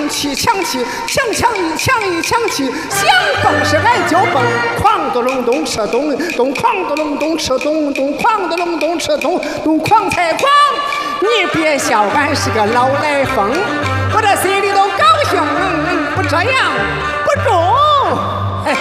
起，强起，强一，强起，想蹦是爱就蹦，哐咚隆咚吃咚咚，哐咚隆咚吃咚咚，哐咚隆咚吃咚咚，哐才哐！你别笑，俺是个老来风，我这心里都高兴，不这样不中。